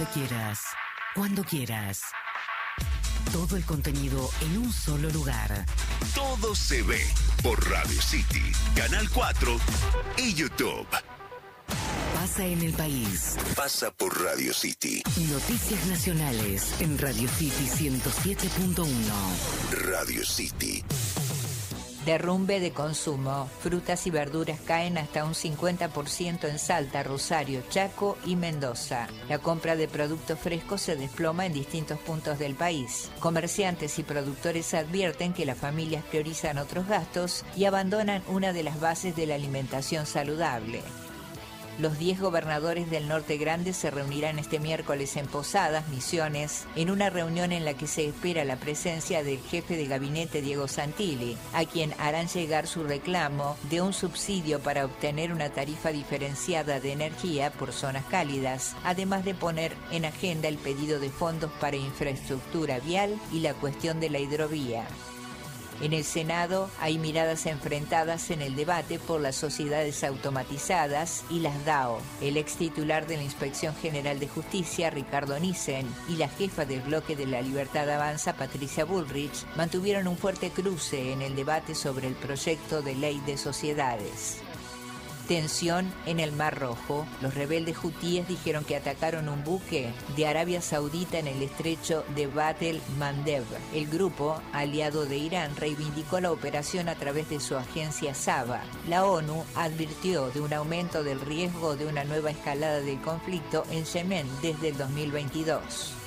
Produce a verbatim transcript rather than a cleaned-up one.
quieras, cuando quieras. Todo el contenido en un solo lugar. Todo se ve por Radio City, Canal cuatro y YouTube. Pasa en el país. Pasa por Radio City. Noticias nacionales en Radio City ciento siete punto uno. Radio City. Derrumbe de consumo. Frutas y verduras caen hasta un cincuenta por ciento en Salta, Rosario, Chaco y Mendoza. La compra de productos frescos se desploma en distintos puntos del país. Comerciantes y productores advierten que las familias priorizan otros gastos y abandonan una de las bases de la alimentación saludable. Los diez gobernadores del Norte Grande se reunirán este miércoles en Posadas, Misiones, en una reunión en la que se espera la presencia del jefe de gabinete Diego Santilli, a quien harán llegar su reclamo de un subsidio para obtener una tarifa diferenciada de energía por zonas cálidas, además de poner en agenda el pedido de fondos para infraestructura vial y la cuestión de la hidrovía. En el Senado hay miradas enfrentadas en el debate por las sociedades automatizadas y las D A O. El ex titular de la Inspección General de Justicia, Ricardo Nissen, y la jefa del bloque de la Libertad Avanza, Patricia Bullrich, mantuvieron un fuerte cruce en el debate sobre el proyecto de ley de sociedades. Tensión en el Mar Rojo. Los rebeldes hutíes dijeron que atacaron un buque de Arabia Saudita en el estrecho de Bab el-Mandeb. El grupo, aliado de Irán, reivindicó la operación a través de su agencia Saba. La ONU advirtió de un aumento del riesgo de una nueva escalada del conflicto en Yemen desde el dos mil veintidós.